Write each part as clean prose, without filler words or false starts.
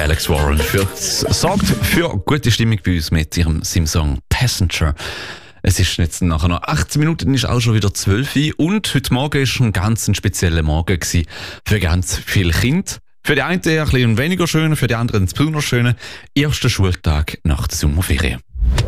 Alex Warren sorgt für gute Stimmung bei uns mit seinem Song Passenger. Es ist jetzt nachher noch 18 Minuten, ist auch schon wieder 12 Uhr und heute Morgen war ein ganz spezieller Morgen für ganz viele Kinder. Für die einen ein bisschen weniger schön, für die anderen ein besonders schöner erster Schultag nach der Sommerferien.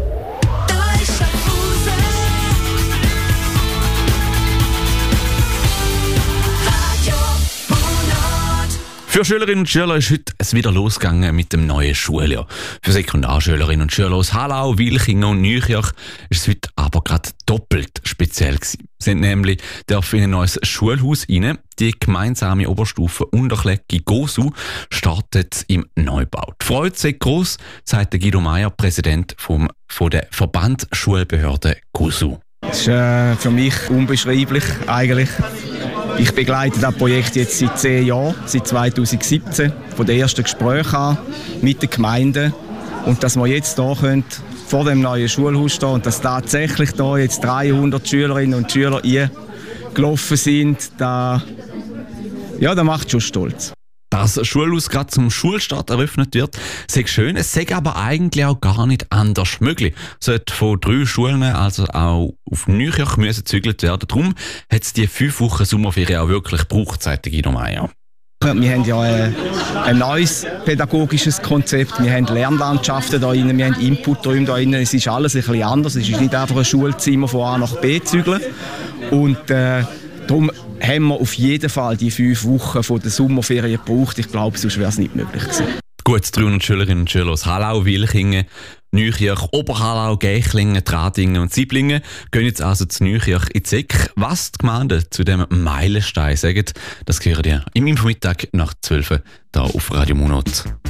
Für Schülerinnen und Schüler ist heute es wieder losgegangen mit dem neuen Schuljahr. Für Sekundarschülerinnen und Schüler aus Hallau, Wilchingen und Nüchirch ist es heute aber gerade doppelt speziell gewesen. Sie nämlich dürfen in ein neues Schulhaus rein. Die gemeinsame Oberstufe Unterklecki Gosu startet im Neubau. Die Freude sei gross, sagt Guido Meier, Präsident von der Verband Schulbehörde Gosu. Das ist für mich unbeschreiblich eigentlich. Ich begleite das Projekt jetzt seit 10 Jahren, seit 2017, von den ersten Gesprächen an mit den Gemeinden. Und dass wir jetzt hier vor dem neuen Schulhaus stehen und dass tatsächlich hier jetzt 300 Schülerinnen und Schüler eingelaufen sind, das macht schon stolz. Dass Schulhaus gerade zum Schulstart eröffnet wird, sei schön, es sei aber eigentlich auch gar nicht anders möglich. Es sollte von 3 Schulen, also auch auf Nüchirch, gezügelt werden. Darum hat es die 5 Wochen Sommerferien auch wirklich gebraucht, sagt Guido Meier. Wir haben ja ein neues pädagogisches Konzept, wir haben Lernlandschaften da drin, wir haben Inputräume da drin. Es ist alles ein bisschen anders, es ist nicht einfach ein Schulzimmer von A nach B zügeln. Und darum haben wir auf jeden Fall die 5 Wochen von der Sommerferien gebraucht. Ich glaube, sonst wäre es nicht möglich gewesen. Gut, 300 Schülerinnen und Schüler aus Hallau, Wilchingen, Nüchirch, Oberhallau, Gächlingen, Tradingen und Sieblingen gehen jetzt also zu Nüchirch in die SEK. Was die Gemeinden zu diesem Meilenstein sagen, das hören ihr im Infomittag nach 12 Uhr hier auf Radio Monat.